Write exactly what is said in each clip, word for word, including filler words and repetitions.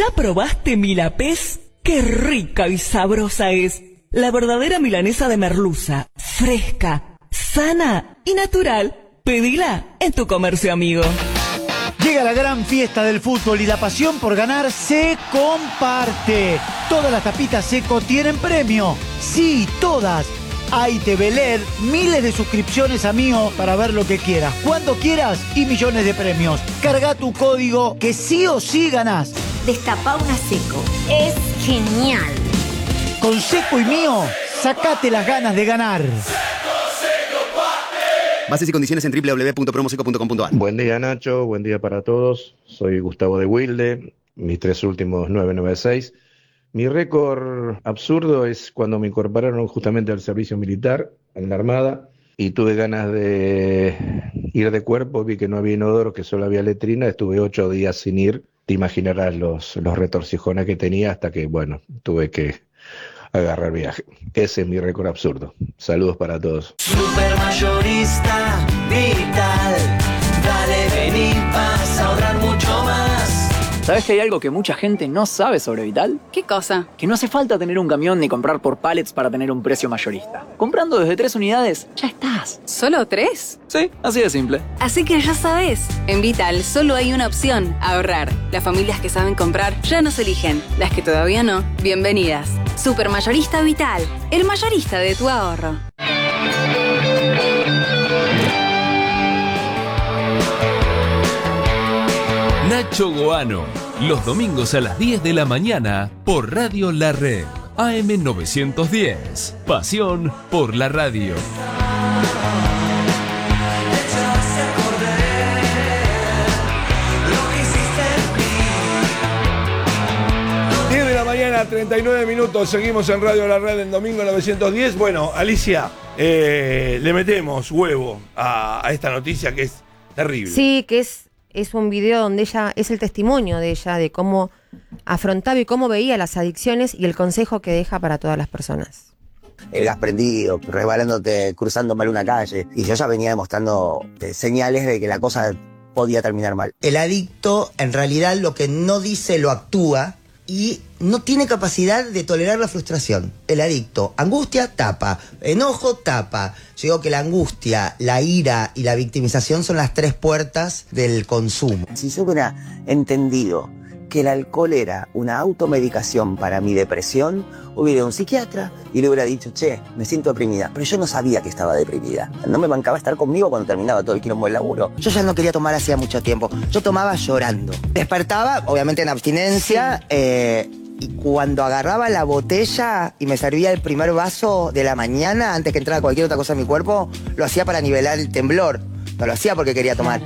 ¿Ya probaste Milapés? ¡Qué rica y sabrosa es! La verdadera milanesa de merluza, fresca, sana y natural. Pedila en tu comercio amigo. Llega la gran fiesta del fútbol y la pasión por ganar se comparte. Todas las tapitas Seco tienen premio. Sí, todas. Hay T V L E D, miles de suscripciones a Mío para ver lo que quieras, cuando quieras y millones de premios. Carga tu código que sí o sí ganás. Destapá una Seco. Es genial. Con Seco y Mío, sacate las ganas de ganar. Bases y condiciones en doble u doble u doble u punto promoseco punto com punto a r. Buen día, Nacho. Buen día para todos. Soy Gustavo de Wilde. Mis tres últimos nueve nueve seis. Mi récord absurdo es cuando me incorporaron justamente al servicio militar en la Armada y tuve ganas de ir de cuerpo. Vi que no había inodoro, que solo había letrina. Estuve ocho días sin ir. Te imaginarás los, los retorcijones que tenía hasta que, bueno, tuve que agarrar viaje. Ese es mi récord absurdo. Saludos para todos. Supermayorista Vital, dale, vení, vas a ahorrar mucho más. ¿Sabés que hay algo que mucha gente no sabe sobre Vital? ¿Qué cosa? Que no hace falta tener un camión ni comprar por pallets para tener un precio mayorista. Comprando desde tres unidades, ya estás. ¿Solo tres? Sí, así de simple. Así que ya sabes, en Vital solo hay una opción, ahorrar. Las familias que saben comprar ya nos eligen. Las que todavía no, bienvenidas. Supermayorista Vital, el mayorista de tu ahorro. Nacho Goano, los domingos a las diez de la mañana por Radio La Red, A M novecientos diez. Pasión por la radio. diez de la mañana, treinta y nueve minutos. Seguimos en Radio La Red en domingo novecientos diez. Bueno, Alicia, eh, le metemos huevo a, a esta noticia que es terrible. Sí, que es... Es un video donde ella, es el testimonio de ella, de cómo afrontaba y cómo veía las adicciones y el consejo que deja para todas las personas. El gas prendido, resbalándote, cruzando mal una calle. Y yo ya venía demostrando eh, señales de que la cosa podía terminar mal. El adicto, en realidad, lo que no dice lo actúa y no tiene capacidad de tolerar la frustración. El adicto, angustia, tapa. Enojo, tapa. Yo digo que la angustia, la ira y la victimización son las tres puertas del consumo. Si yo hubiera entendido que el alcohol era una automedicación para mi depresión, hubiera ido a un psiquiatra y le hubiera dicho, che, me siento deprimida. Pero yo no sabía que estaba deprimida. No me bancaba estar conmigo cuando terminaba todo el quilombo del laburo. Yo ya no quería tomar hacía mucho tiempo. Yo tomaba llorando. Despertaba, obviamente en abstinencia, eh, y cuando agarraba la botella y me servía el primer vaso de la mañana, antes que entrara cualquier otra cosa en mi cuerpo, lo hacía para nivelar el temblor. No lo hacía porque quería tomar.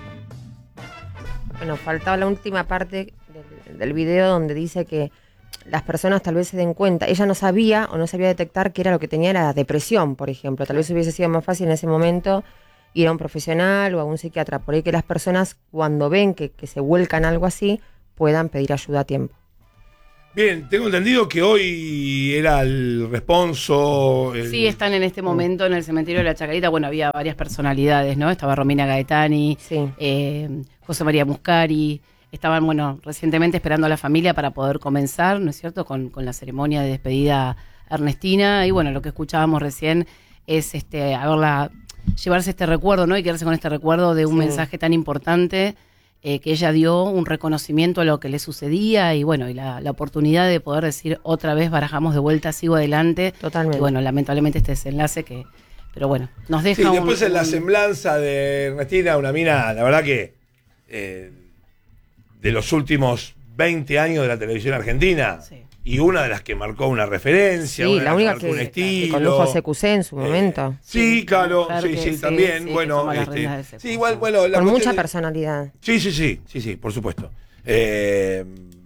Bueno, faltaba la última parte del, del video donde dice que las personas tal vez se den cuenta. Ella no sabía o no sabía detectar que era lo que tenía la depresión, por ejemplo. Tal vez hubiese sido más fácil en ese momento ir a un profesional o a un psiquiatra. Por ahí que las personas, cuando ven que, que se vuelcan algo así, puedan pedir ayuda a tiempo. Bien, tengo entendido que hoy era el responso. El... Sí, están en este momento en el cementerio de la Chacarita. Bueno, había varias personalidades, ¿no? Estaba Romina Gaetani, sí. eh, José María Muscari. Estaban, bueno, recientemente esperando a la familia para poder comenzar, ¿no es cierto?, con, con la ceremonia de despedida ernestina. Y bueno, lo que escuchábamos recién es este, haberla, llevarse este recuerdo, ¿no? Y quedarse con este recuerdo de un sí. mensaje tan importante. Eh, que ella dio un reconocimiento a lo que le sucedía y bueno, y la, la oportunidad de poder decir otra vez barajamos de vuelta, sigo adelante. Totalmente. Y bueno, lamentablemente este desenlace que, pero bueno, nos deja sí, un... después en la un... semblanza de Ernestina, una mina, la verdad que eh, de los últimos veinte años de la televisión argentina, sí. y una de las que marcó una referencia, sí, una la de única las que, que marcó un estilo. que condujo a C Q C en su momento. Eh, sí, claro, sí, que, sí, sí, también, sí, bueno, este, sí, igual, bueno, la con mucha de... personalidad. Sí, sí, sí, sí, sí, por supuesto. Eh,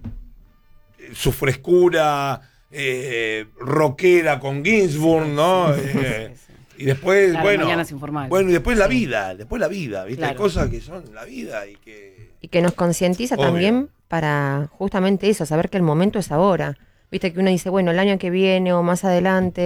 su frescura eh, rockera con Ginsburg, ¿no? Eh, y después, claro, bueno, bueno, y después la vida, después la vida, ¿viste? Claro. Hay cosas que son la vida y que... Y que nos concientiza también para justamente eso, saber que el momento es ahora. Viste que uno dice, bueno, el año que viene o más adelante,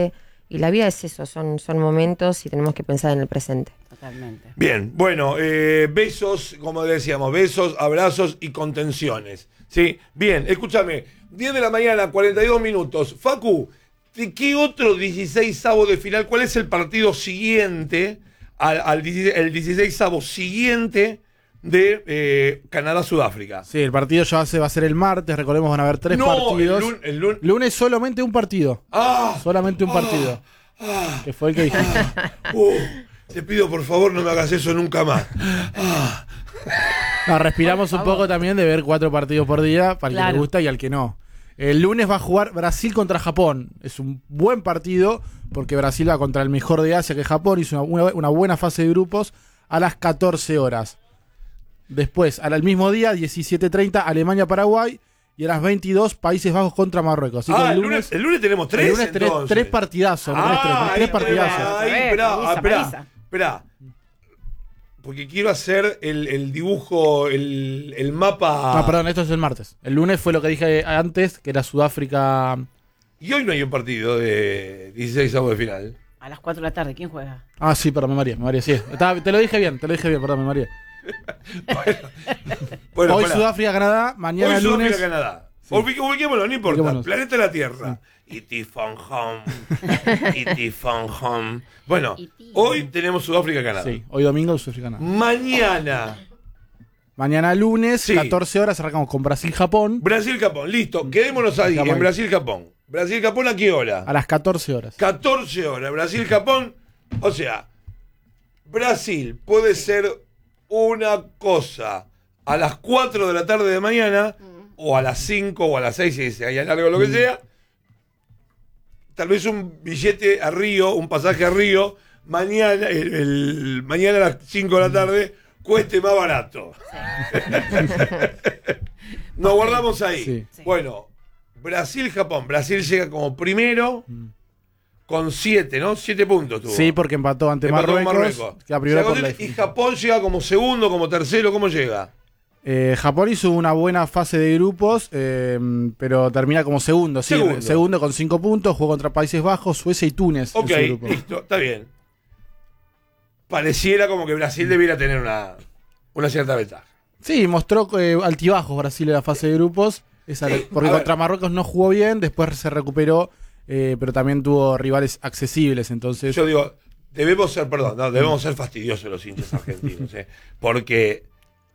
Y la vida es eso, son, son momentos y tenemos que pensar en el presente. Totalmente. Bien, bueno, eh, besos, como decíamos, besos, abrazos y contenciones. ¿Sí? Bien, escúchame, diez de la mañana, cuarenta y dos minutos. Facu, ¿de qué otro dieciseisavo de final? ¿Cuál es el partido siguiente, al, al el dieciseisavo siguiente de eh, Canadá-Sudáfrica? Sí, el partido ya se va a ser el martes, recordemos, van a haber tres no, partidos. El, lun el lun lunes solamente un partido. Ah, solamente un ah, partido. Ah, que fue el que dijiste. Ah, uh, te pido por favor no me hagas eso nunca más. Ah. No, respiramos un poco también de ver cuatro partidos por día para el claro. que le gusta y al que no. El lunes va a jugar Brasil contra Japón. Es un buen partido porque Brasil va contra el mejor de Asia, que es Japón. Hizo una, una buena fase de grupos a las catorce horas. Después, al mismo día, diecisiete treinta, Alemania-Paraguay. Y a las veintidós, Países Bajos contra Marruecos. Así ah, que el, el, lunes, lunes, el lunes tenemos tres. El lunes tres, tres partidazos. Ah, tres, tres partidazos. Ahí, esperá, esperá, esperá. Porque quiero hacer el, el dibujo, el, el mapa. No, perdón, esto es el martes. El lunes fue lo que dije antes, que era Sudáfrica. Y hoy no hay un partido de dieciseisavo de final. A las cuatro de la tarde, ¿quién juega? Ah, sí, perdón, me mareé, me mareé, sí. Estaba, te lo dije bien, te lo dije bien, perdón, me mareé. bueno, bueno, hoy Sudáfrica-Canadá, mañana hoy lunes. Sudáfrica-Canadá. Sí. Ubiquémoslo, no importa. Ubiquémonos. Planeta de la Tierra. Sí. Iti Fan Home. Iti Fan Home. Bueno, hoy tenemos Sudáfrica-Canadá. Sí, hoy domingo Sudáfrica-Canadá. Mañana. Mañana lunes, sí. catorce horas, arrancamos con Brasil-Japón. Brasil-Japón, listo. Quedémonos ahí, Japón. en Brasil-Japón. Brasil-Japón, ¿a qué hora? A las catorce horas. catorce horas. Brasil-Japón. O sea, Brasil puede ser una cosa a las cuatro de la tarde de mañana, mm. o a las cinco o a las seis, si se haya largo lo que mm. sea. Tal vez un billete a Río, un pasaje a Río, mañana, el, el, mañana a las cinco de la tarde, cueste más barato. Sí. Nos guardamos ahí. Sí. Bueno, Brasil-Japón. Brasil llega como primero mm. con siete, ¿no? Siete puntos tuvo. Sí, porque empató ante empató Marruecos. Marruecos. Que a por la... Y Japón llega como segundo, como tercero. ¿Cómo llega? Eh, Japón hizo una buena fase de grupos, eh, pero termina como segundo. Sí, segundo. segundo con cinco puntos. Jugó contra Países Bajos, Suecia y Túnez. Ok, en su grupo. Listo, está bien. Pareciera como que Brasil debiera tener una, una cierta ventaja. Sí, mostró eh, altibajos Brasil en la fase de grupos. Esa, sí, porque contra Marruecos no jugó bien, después se recuperó, eh, pero también tuvo rivales accesibles. Entonces, yo digo, debemos ser, perdón, no, debemos ser fastidiosos los hinchas argentinos, eh, porque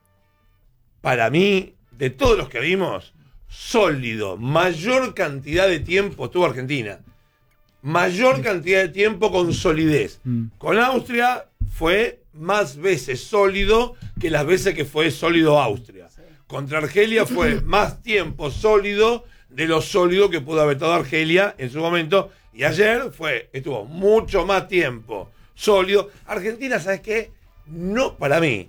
para mí, de todos los que vimos, sólido, mayor cantidad de tiempo estuvo Argentina. Mayor cantidad de tiempo con solidez. Mm. Con Austria fue más veces sólido que las veces que fue sólido Austria. Sí. Contra Argelia fue más tiempo sólido de lo sólido que pudo haber estado Argelia en su momento. Y ayer fue, estuvo mucho más tiempo sólido. Argentina, ¿sabes qué? No, para mí,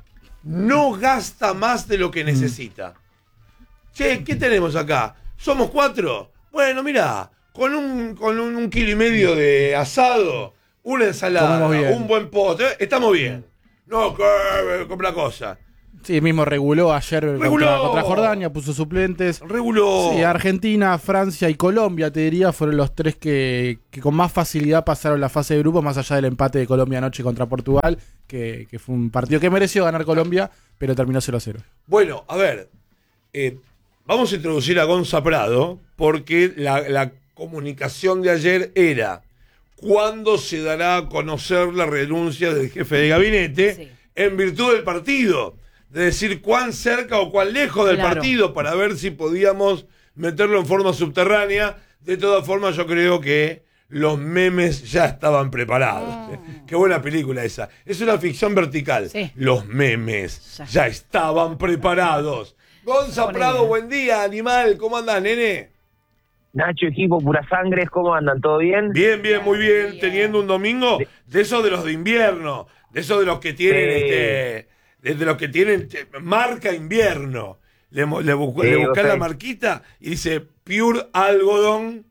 no gasta más de lo que necesita. Che, ¿qué tenemos acá? ¿Somos cuatro? Bueno, mirá, con un, con un, un kilo y medio de asado, una ensalada, un buen postre, estamos bien. No, que compra cosa. Sí, mismo reguló ayer reguló. Contra, contra Jordania, puso suplentes. Reguló. Sí, Argentina, Francia y Colombia, te diría, fueron los tres que, que con más facilidad pasaron la fase de grupos, más allá del empate de Colombia anoche contra Portugal, que, que fue un partido que mereció ganar Colombia, pero terminó cero a cero. Bueno, a ver, eh, vamos a introducir a Gonza Prado, porque la, la comunicación de ayer era cuándo se dará a conocer la renuncia del jefe de gabinete, sí, en virtud del partido. De decir cuán cerca o cuán lejos del claro. partido para ver si podíamos meterlo en forma subterránea. De todas formas, yo creo que los memes ya estaban preparados. Oh. Qué buena película esa. Es una ficción vertical. Sí. Los memes ya, ya estaban preparados. Gonza Prado, buen día, animal. ¿Cómo andás, nene? Nacho, equipo, pura sangre, ¿cómo andan? ¿Todo bien? Bien, bien, muy bien. Teniendo un domingo de esos de los de invierno, de esos de los que tienen... Eh... este de los que tienen marca invierno. Le, le, le buscé la marquita y dice Pure Algodón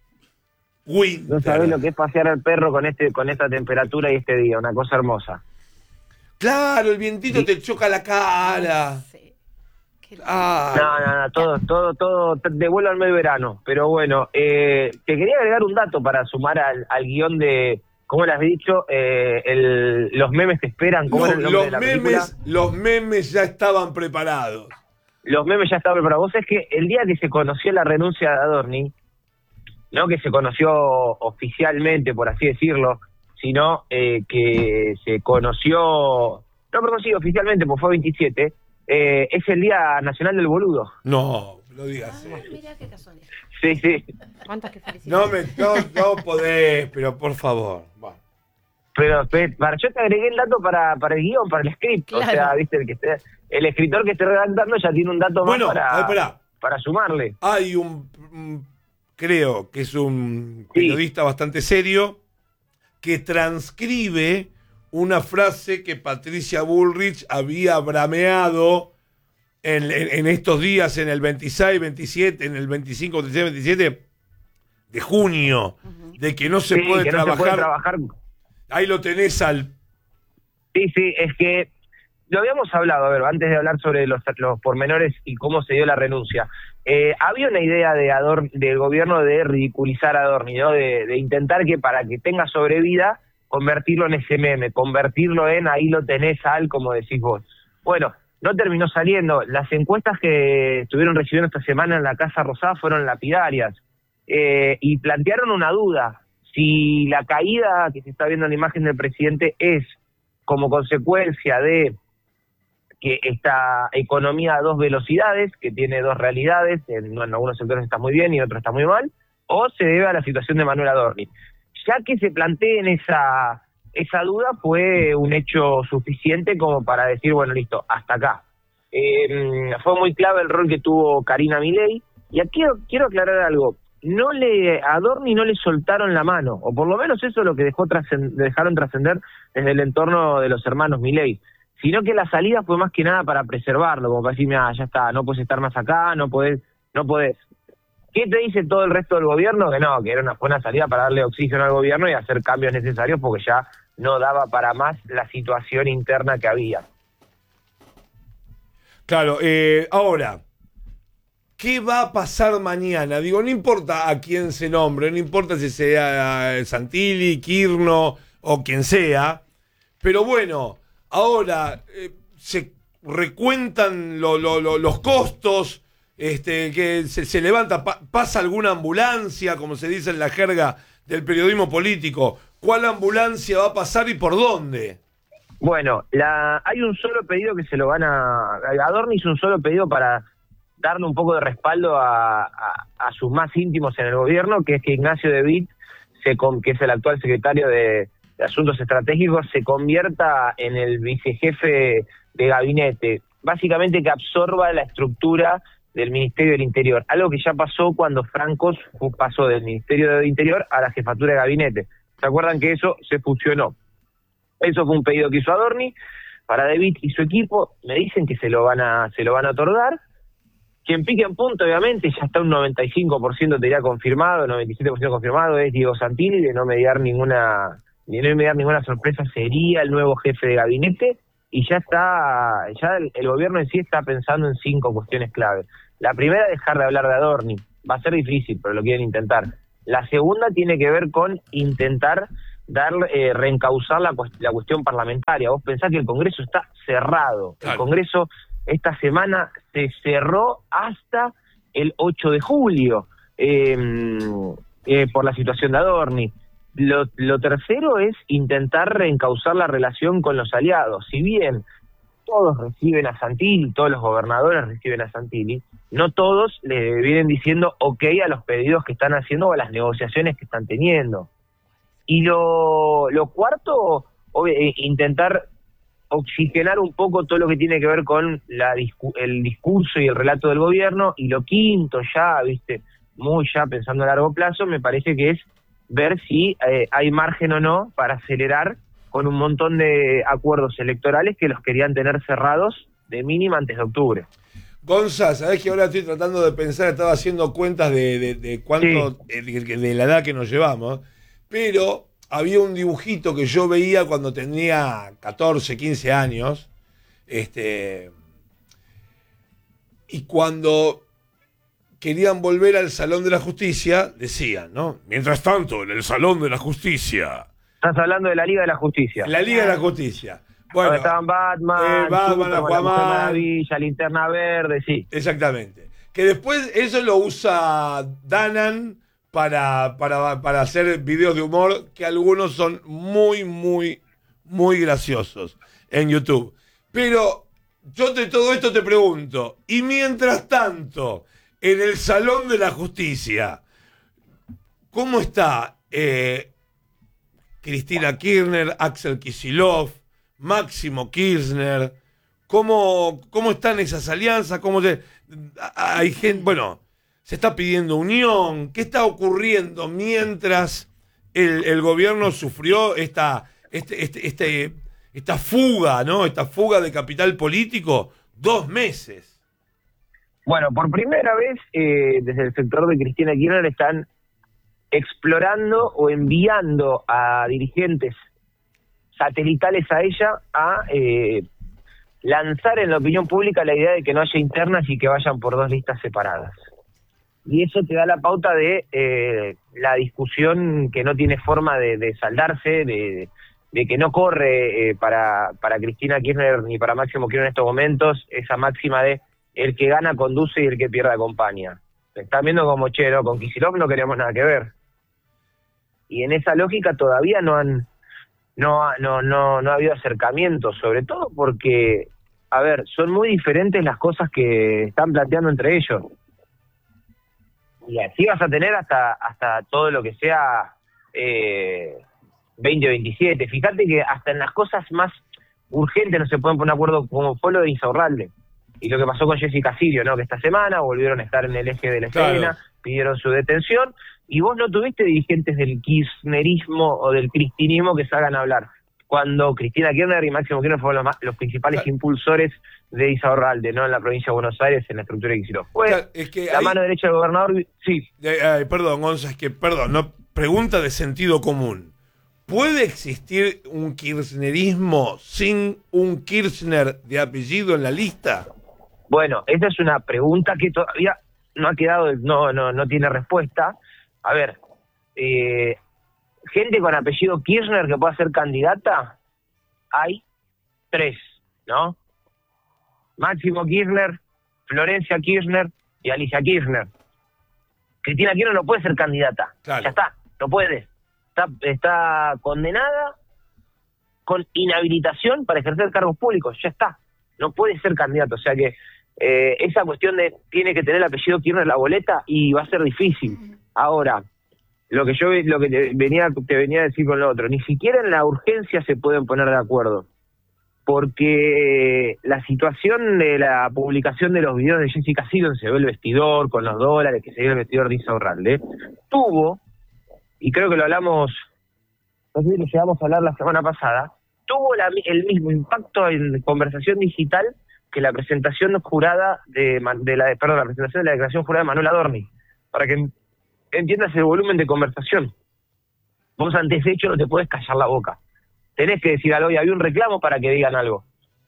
Winter. No sabés lo que es pasear al perro con este con esta temperatura y este día, una cosa hermosa. Claro, el vientito sí. te choca la cara. Sí. Ah. No, no, no, todo, todo, todo, devuélvanme el verano. Pero bueno, eh, te quería agregar un dato para sumar al, al guión de, ¿cómo le has dicho? Eh, el, los memes te esperan, ¿cómo Los, era el nombre los de la memes, película? los memes ya estaban preparados. Los memes ya estaban preparados. Vos es que el día que se conoció la renuncia de Adorni, no que se conoció oficialmente, por así decirlo, sino eh, que se conoció, no, perdón, sí, oficialmente, pues fue veintisiete, eh, es el Día Nacional del Boludo. No, lo digas. Ah, mirá qué casualidad. Sí, sí. ¿Cuántas que felicidades? No, me, no, no podés, pero por favor. Va. Pero, pero para, yo te agregué el dato para, para el guión, para el script. Claro. O sea, viste, el que esté, el escritor que esté redactando ya tiene un dato Bueno, más para, a ver, pará. para sumarle. Hay un, un- creo que es un periodista bastante serio, que transcribe una frase que Patricia Bullrich había brameado en, en- en estos días, en el veintiséis, veintisiete, en el veinticinco, veintiséis, veintisiete de junio, de que no se, Sí, puede, que no se trabajar. puede trabajar. Ahí lo tenés al... Sí, sí, es que lo habíamos hablado, a ver, antes de hablar sobre los, los pormenores y cómo se dio la renuncia. Eh, había una idea de Adorn, del gobierno de ridiculizar a Adorni, ¿no? De, de intentar que para que tenga sobrevida, convertirlo en ese meme, convertirlo en ahí lo tenés al, como decís vos. Bueno, no terminó saliendo. Las encuestas que estuvieron recibiendo esta semana en la Casa Rosada fueron lapidarias eh, y plantearon una duda. Si la caída que se está viendo en la imagen del presidente es como consecuencia de que esta economía a dos velocidades, que tiene dos realidades, en, en algunos sectores está muy bien y en otros está muy mal, o se debe a la situación de Manuel Adorni. Ya que se planteen esa, esa duda, fue un hecho suficiente como para decir, bueno, listo, hasta acá. Eh, fue muy clave el rol que tuvo Karina Milei, y aquí quiero, quiero aclarar algo. No le, a Adorni no le soltaron la mano, o por lo menos eso es lo que dejó trascend, dejaron trascender desde el entorno de los hermanos Milei, sino que la salida fue más que nada para preservarlo, como para decir, mira, ya está, no puedes estar más acá, no podés, no podés. ¿Qué te dice todo el resto del gobierno? Que no, que era una buena salida para darle oxígeno al gobierno y hacer cambios necesarios porque ya no daba para más la situación interna que había. Claro, eh, ahora, ¿qué va a pasar mañana? Digo, no importa a quién se nombre, no importa si sea Santilli, Kirno o quien sea, pero bueno, ahora eh, se recuentan lo, lo, lo, los costos, este, que se, se levanta, pa, pasa alguna ambulancia, como se dice en la jerga del periodismo político. ¿Cuál ambulancia va a pasar y por dónde? Bueno, la, hay un solo pedido que se lo van a... Adorni hizo un solo pedido para darle un poco de respaldo a, a, a sus más íntimos en el gobierno, que es que Ignacio De Witt, se, que es el actual secretario de, de Asuntos Estratégicos, se convierta en el vicejefe de gabinete. Básicamente que absorba la estructura del Ministerio del Interior. Algo que ya pasó cuando Francos pasó del Ministerio del Interior a la jefatura de gabinete. ¿Se acuerdan que eso se fusionó? Eso fue un pedido que hizo Adorni para De Witt y su equipo. Me dicen que se lo van a se lo van a otorgar. Quien pique en punto, obviamente, ya está un noventa y cinco por ciento te diría confirmado, noventa y siete por ciento confirmado, es Diego Santilli, de no mediar ninguna, de no mediar ninguna sorpresa, sería el nuevo jefe de gabinete, y ya está, ya el, el gobierno en sí está pensando en cinco cuestiones clave. La primera, dejar de hablar de Adorni. Va a ser difícil, pero lo quieren intentar. La segunda tiene que ver con intentar dar, eh, reencauzar la, la cuestión parlamentaria. Vos pensás que el Congreso está cerrado. El Congreso esta semana se cerró hasta el ocho de julio eh, eh, por la situación de Adorni. Lo, lo tercero es intentar reencauzar la relación con los aliados. Si bien todos reciben a Santilli, todos los gobernadores reciben a Santilli, no todos le vienen diciendo ok a los pedidos que están haciendo o a las negociaciones que están teniendo. Y lo, lo cuarto, eh, intentar oxigenar un poco todo lo que tiene que ver con la discu el discurso y el relato del gobierno. Y lo quinto, ya, viste, muy ya pensando a largo plazo, me parece que es ver si eh, hay margen o no para acelerar con un montón de acuerdos electorales que los querían tener cerrados de mínima antes de octubre. Gonza, sabés que ahora estoy tratando de pensar, estaba haciendo cuentas de, de, de cuánto, sí. de, de la edad que nos llevamos, pero había un dibujito que yo veía cuando tenía catorce, quince años, este, Y cuando querían volver al Salón de la Justicia, decían, ¿no? Mientras tanto, en el Salón de la Justicia. Estás hablando de la Liga de la Justicia. La Liga de la Justicia. Bueno, donde estaban Batman, eh, Batman, Superman, Aquaman, la Mujer Maravilla, Linterna Verde, sí. Exactamente. Que después eso lo usa Danan para, para, para hacer videos de humor, que algunos son muy, muy, muy graciosos en YouTube. Pero yo de todo esto te pregunto, y mientras tanto, en el Salón de la Justicia, ¿cómo está eh, Cristina Kirchner, Axel Kicillof, Máximo Kirchner? ¿Cómo, cómo están esas alianzas? ¿Cómo se, hay gente, bueno, se está pidiendo unión? ¿Qué está ocurriendo mientras el, el gobierno sufrió esta, este, este, este, esta fuga, ¿no? Esta fuga de capital político, dos meses. Bueno, por primera vez, eh, desde el sector de Cristina Kirchner están explorando o enviando a dirigentes satelitales a ella a eh, lanzar en la opinión pública la idea de que no haya internas y que vayan por dos listas separadas. Y eso te da la pauta de eh, la discusión que no tiene forma de, de saldarse, de, de que no corre eh, para, para Cristina Kirchner ni para Máximo Kirchner en estos momentos esa máxima de el que gana conduce y el que pierde acompaña. Se están viendo como, che, no, con Kicillof no queríamos nada que ver. Y en esa lógica todavía no han no no no no ha habido acercamientos, sobre todo porque, a ver, son muy diferentes las cosas que están planteando entre ellos. Y así vas a tener hasta hasta todo lo que sea eh, veinte veintisiete. Fíjate que hasta en las cosas más urgentes no se pueden poner de acuerdo, como fue lo de Insaurralde. Y lo que pasó con Jessica Sirio, ¿no? Que esta semana volvieron a estar en el eje de la escena, claro, pidieron su detención, y vos no tuviste dirigentes del kirchnerismo o del cristinismo que salgan a hablar, cuando Cristina Kirchner y Máximo Kirchner fueron los, más, los principales claro. impulsores de Insaurralde, ¿no? En la provincia de Buenos Aires, en la estructura de Kicillof. Pues, claro, es que la ahí, mano derecha del gobernador, sí. Eh, perdón, Gonza, es que, perdón, no, pregunta de sentido común. ¿Puede existir un kirchnerismo sin un Kirchner de apellido en la lista? Bueno, esa es una pregunta que todavía no ha quedado, no no no tiene respuesta. A ver, eh, gente con apellido Kirchner que pueda ser candidata, hay tres, ¿no? Máximo Kirchner, Florencia Kirchner y Alicia Kirchner. Cristina Kirchner no puede ser candidata, claro. Ya está, no puede. Está, está condenada con inhabilitación para ejercer cargos públicos, ya está. No puede ser candidato, o sea que eh, esa cuestión de tiene que tener el apellido Kirchner en la boleta y va a ser difícil. Ahora, lo que yo lo que te venía, te venía a decir con lo otro, ni siquiera en la urgencia se pueden poner de acuerdo, porque la situación de la publicación de los videos de Jessica Sirio, donde se ve el vestidor con los dólares, que se ve el vestidor de Insaurralde, tuvo, y creo que lo hablamos, no sé si lo llegamos a hablar la semana pasada, tuvo la, el mismo impacto en conversación digital que la presentación jurada de, de la perdón, la presentación de la declaración jurada de Manuel Adorni, para que entiendas el volumen de conversación. Vos ante ese hecho no te puedes callar la boca. Tenés que decir algo, y había un reclamo para que digan algo.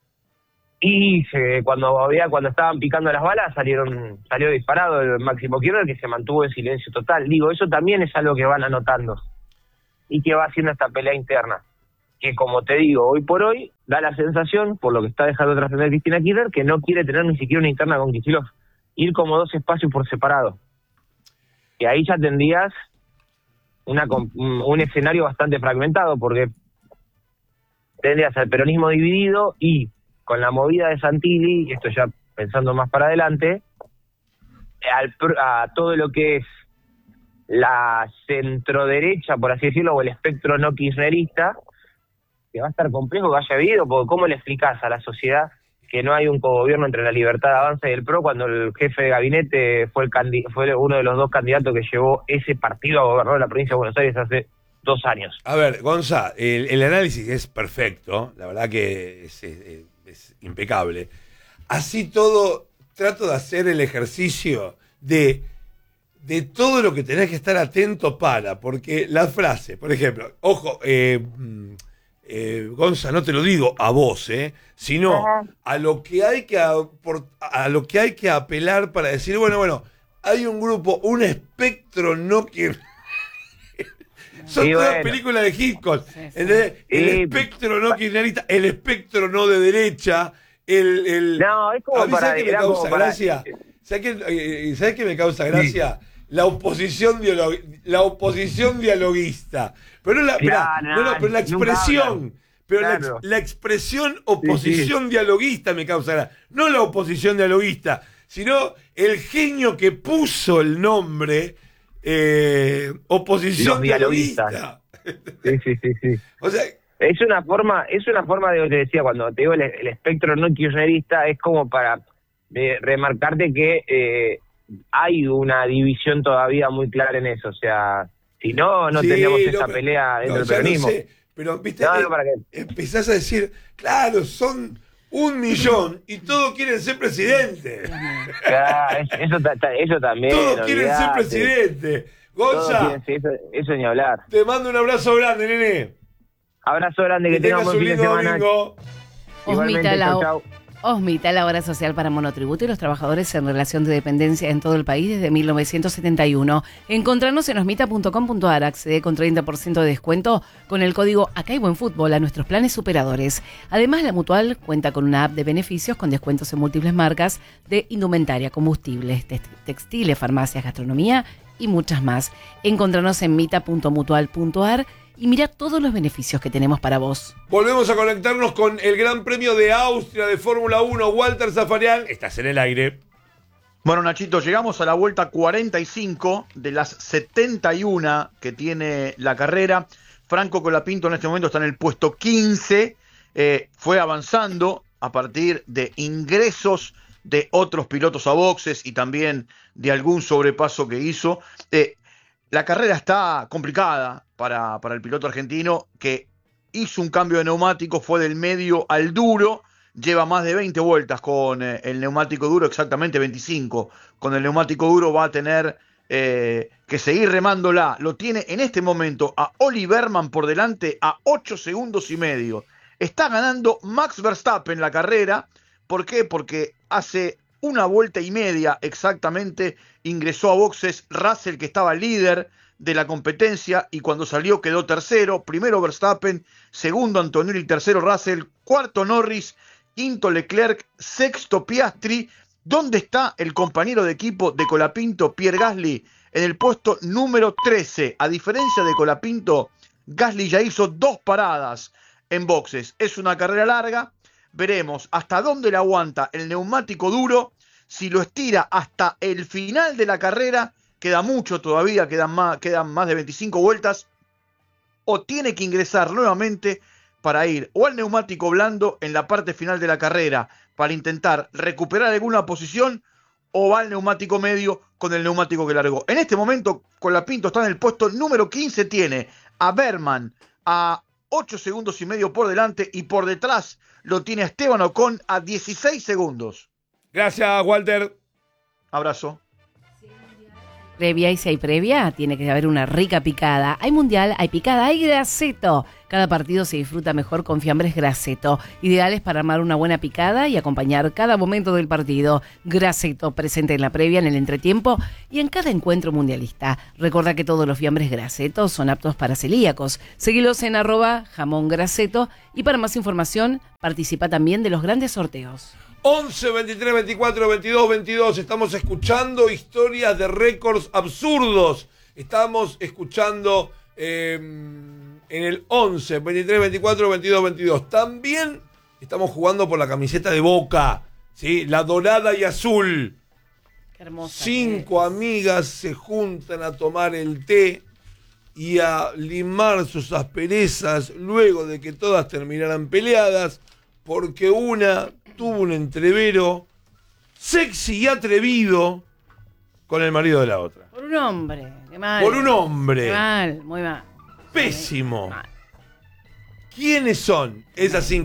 Y se, cuando había cuando estaban picando las balas salieron salió disparado el Máximo Kirchner, que se mantuvo en silencio total. Digo, eso también es algo que van anotando y que va haciendo esta pelea interna, que como te digo, hoy por hoy da la sensación, por lo que está dejando trascender Cristina Kirchner, que no quiere tener ni siquiera una interna con Kicillof, ir como dos espacios por separado. Y ahí ya tendrías una, un escenario bastante fragmentado, porque tendrías al peronismo dividido y con la movida de Santilli, y esto ya pensando más para adelante, al, a todo lo que es la centroderecha, por así decirlo, o el espectro no kirchnerista, que va a estar complejo que haya habido, porque ¿cómo le explicás a la sociedad que no hay un cogobierno entre la Libertad de Avanza y el P R O cuando el jefe de gabinete fue el candi fue uno de los dos candidatos que llevó ese partido a gobernar la provincia de Buenos Aires hace dos años? A ver, Gonza, el, el análisis es perfecto, la verdad que es, es, es impecable. Así todo, trato de hacer el ejercicio de, de todo lo que tenés que estar atento para, porque la frase, por ejemplo, ojo, eh, eh, Gonza, no te lo digo a vos, eh, sino Ajá. a lo que hay que aport- a lo que hay que apelar para decir, bueno, bueno, hay un grupo, un espectro no que son Y todas bueno. películas de Hitchcock, ¿entendés? El Y- espectro no kirchnerista, el espectro no de derecha, el, el... No, es como a mí, para- ¿sabés qué me era causa como para- gracia? ¿Sabés qué, eh, ¿sabés qué me causa gracia? La oposición dialog la oposición dialoguista. Pero no la, Claro, mirá, no, no, pero la nunca expresión, hablan. pero la, Claro. ex- la expresión oposición dialoguista me causa gracia. No la oposición dialoguista, sino el genio que puso el nombre eh, oposición Los dialoguistas. dialoguista. Sí, sí, sí, sí. O sea, es una forma, es una forma de, te decía, cuando te digo el, el espectro no kirchnerista, es como para eh, remarcarte que eh, hay una división todavía muy clara en eso. O sea, si no, no sí, tendríamos no, esa pero- pelea dentro no, del ya lo peronismo. sé, pero viste, No, eh, no, para qué. empezás a decir, claro, son un millón y todos quieren ser presidente. Claro, es- eso, ta- ta- eso también. Todos quieren ser olvidate. presidente. Todos Gonza, quieren ser- eso, eso ni hablar. te mando un abrazo grande, nene. Abrazo grande, que, Que tengan tengas buen un fin de lindo semana. domingo. Igualmente, Osmita, la, chau, chau. Osmita, la obra social para monotributo y los trabajadores en relación de dependencia en todo el país desde mil novecientos setenta y uno. Encontranos en osmita punto com punto ar, accede con treinta por ciento de descuento con el código Acá hay buen fútbol a nuestros planes superadores. Además, la Mutual cuenta con una app de beneficios con descuentos en múltiples marcas de indumentaria, combustibles, tex- textiles, farmacias, gastronomía y muchas más. Encontranos en mita punto mutual punto ar y mira todos los beneficios que tenemos para vos. Volvemos a conectarnos con el Gran Premio de Austria de Fórmula uno. Walter Zafarian, estás en el aire. Bueno, Nachito, llegamos a la vuelta cuarenta y cinco de las setenta y uno que tiene la carrera. Franco Colapinto en este momento está en el puesto quince. Eh, fue avanzando a partir de ingresos de otros pilotos a boxes y también de algún sobrepaso que hizo. Eh, la carrera está complicada para, para el piloto argentino, que hizo un cambio de neumático, fue del medio al duro. Lleva más de veinte vueltas con eh, el neumático duro, exactamente veinticinco. Con el neumático duro va a tener eh, que seguir remándola. Lo tiene en este momento a Oli Berman por delante a ocho segundos y medio. Está ganando Max Verstappen la carrera. ¿Por qué? Porque hace una vuelta y media exactamente ingresó a boxes Russell, que estaba líder de la competencia, y cuando salió quedó tercero. Primero Verstappen, segundo Antonelli, tercero Russell, cuarto Norris, quinto Leclerc, sexto Piastri. ¿Dónde está el compañero de equipo de Colapinto, Pierre Gasly? En el puesto número trece. A diferencia de Colapinto, Gasly ya hizo dos paradas en boxes. Es una carrera larga. Veremos hasta dónde le aguanta el neumático duro. Si lo estira hasta el final de la carrera, queda mucho todavía, quedan más, quedan más de veinticinco vueltas. O tiene que ingresar nuevamente para ir o al neumático blando en la parte final de la carrera para intentar recuperar alguna posición, o va al neumático medio con el neumático que largó. En este momento, Colapinto está en el puesto número quince, tiene a Berman a ocho segundos y medio por delante, y por detrás lo tiene a Esteban Ocon a dieciséis segundos. Gracias, Walter. Abrazo. Previa, y si hay previa, tiene que haber una rica picada. Hay mundial, hay picada, hay Graceto. Cada partido se disfruta mejor con fiambres Graceto, ideales para armar una buena picada y acompañar cada momento del partido. Graceto, presente en la previa, en el entretiempo y en cada encuentro mundialista. Recuerda que todos los fiambres Graceto son aptos para celíacos. Seguilos en arroba jamón Graceto, y para más información participa también de los grandes sorteos. once, veintitrés, veinticuatro, veintidós, veintidós. Estamos escuchando historias de récords absurdos. Estamos escuchando eh, en el once, veintitrés, veinticuatro, veintidós, veintidós. También estamos jugando por la camiseta de Boca, ¿sí? La dorada y azul. Qué hermosa. Cinco amigas se juntan a tomar el té y a limar sus asperezas luego de que todas terminaran peleadas, porque una tuvo un entrevero sexy y atrevido con el marido de la otra. Por un hombre, qué mal. Por un hombre. Qué mal, muy mal. Pésimo. ¿Quiénes son esas cinco?